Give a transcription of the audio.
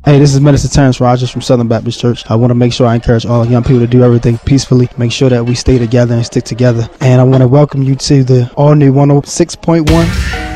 Hey, this is Minister Terrence Rogers from Southern Baptist Church. I want to make sure I encourage all young people to do everything peacefully. Make sure that we stay together and stick together. And I want to welcome you to the all-new 106.1